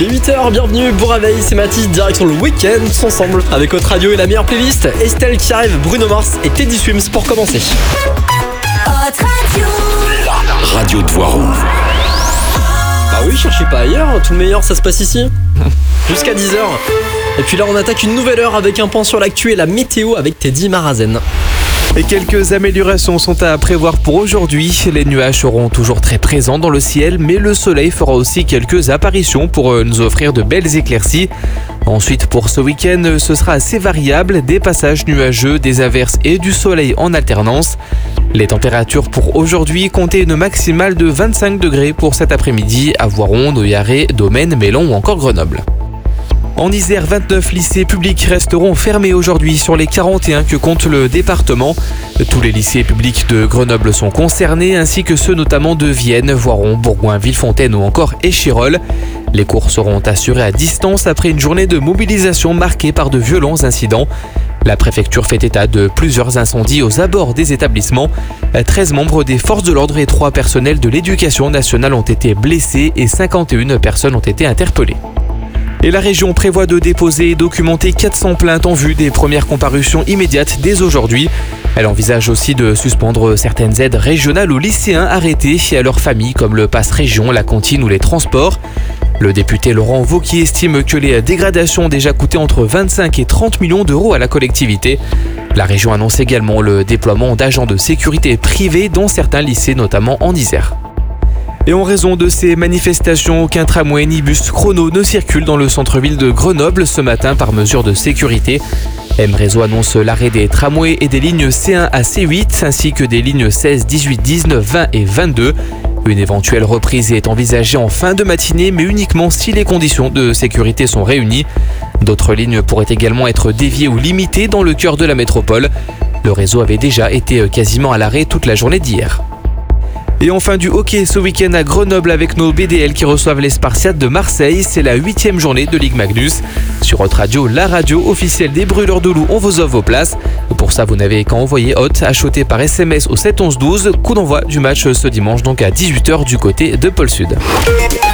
Il est 8h, bienvenue, bon réveil, c'est Mathis, direction le week-end, tous ensemble, avec votre radio et la meilleure playlist, Estelle qui arrive, Bruno Mars et Teddy Swims pour commencer. La radio de Voiron. Bah oui, cherchez pas ailleurs, tout le meilleur ça se passe ici. Jusqu'à 10h. Et puis là on attaque une nouvelle heure avec un point sur l'actu et la météo avec Teddy Marazen. Et quelques améliorations sont à prévoir pour aujourd'hui. Les nuages seront toujours très présents dans le ciel, mais le soleil fera aussi quelques apparitions pour nous offrir de belles éclaircies. Ensuite, pour ce week-end, ce sera assez variable, des passages nuageux, des averses et du soleil en alternance. Les températures pour aujourd'hui, comptez une maximale de 25 degrés pour cet après-midi à Voiron, Noyaré, Domaine, Mélon ou encore Grenoble. En Isère, 29 lycées publics resteront fermés aujourd'hui sur les 41 que compte le département. Tous les lycées publics de Grenoble sont concernés, ainsi que ceux notamment de Vienne, Voiron, Bourgoin, Villefontaine ou encore Échirolles. Les cours seront assurés à distance après une journée de mobilisation marquée par de violents incidents. La préfecture fait état de plusieurs incendies aux abords des établissements. 13 membres des forces de l'ordre et 3 personnels de l'éducation nationale ont été blessés et 51 personnes ont été interpellées. Et la région prévoit de déposer et documenter 400 plaintes en vue des premières comparutions immédiates dès aujourd'hui. Elle envisage aussi de suspendre certaines aides régionales aux lycéens arrêtés et à leurs familles comme le pass région, la cantine ou les transports. Le député Laurent Wauquiez estime que les dégradations ont déjà coûté entre 25 et 30 millions d'euros à la collectivité. La région annonce également le déploiement d'agents de sécurité privés dans certains lycées, notamment en Isère. Et en raison de ces manifestations, aucun tramway ni bus chrono ne circule dans le centre-ville de Grenoble ce matin par mesure de sécurité. M-Réseau annonce l'arrêt des tramways et des lignes C1 à C8 ainsi que des lignes 16, 18, 19, 20 et 22. Une éventuelle reprise est envisagée en fin de matinée, mais uniquement si les conditions de sécurité sont réunies. D'autres lignes pourraient également être déviées ou limitées dans le cœur de la métropole. Le réseau avait déjà été quasiment à l'arrêt toute la journée d'hier. Et enfin du hockey ce week-end à Grenoble avec nos BDL qui reçoivent les Spartiates de Marseille. C'est la 8e journée de Ligue Magnus. Sur votre radio, la radio officielle des Brûleurs de Loup, on vous offre vos places. Pour ça, vous n'avez qu'à envoyer hôte, acheter par SMS au 7 11 12. Coup d'envoi du match ce dimanche donc à 18h du côté de Pôle Sud.